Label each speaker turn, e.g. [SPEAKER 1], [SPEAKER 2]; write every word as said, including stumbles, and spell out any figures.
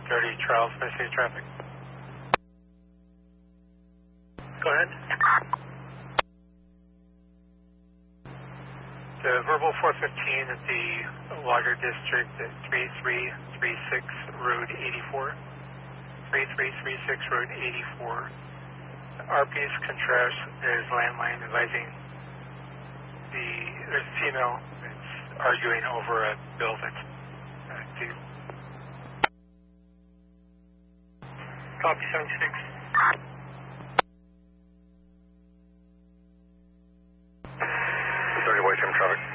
[SPEAKER 1] thirty Charles, City traffic. Go ahead. The verbal four fifteen at the Water District at three three three six Road eighty-four. three three three six Road eighty-four. R P's contrast is landline advising the, there's a female that's arguing over a bill that's uh, due. Copy seventy-six.
[SPEAKER 2] thirty White Trim traffic.